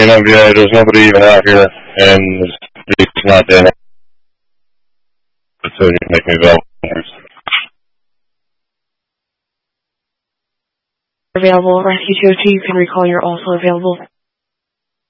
Yeah, there's nobody even out here, and it's not there. So you make me available. Available, Rescue 202, you can recall you're also available.